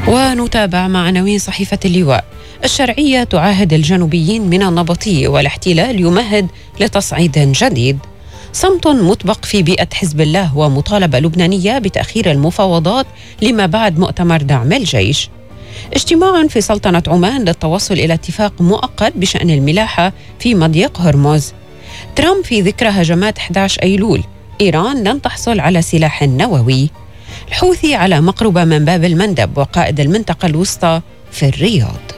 ونتابع مع عناوين صحيفة اللواء. الشرعية تعاهد الجنوبيين من النبطي، والاحتلال يمهد لتصعيد جديد. صمت مطبق في بيئة حزب الله، ومطالبة لبنانية بتأخير المفاوضات لما بعد مؤتمر دعم الجيش. اجتماع في سلطنة عمان للتوصل إلى اتفاق مؤقت بشأن الملاحة في مضيق هرمز. ترامب في ذكرى هجمات 11 أيلول، إيران لن تحصل على سلاح نووي. الحوثي على مقربة من باب المندب، وقائد المنطقة الوسطى في الرياض.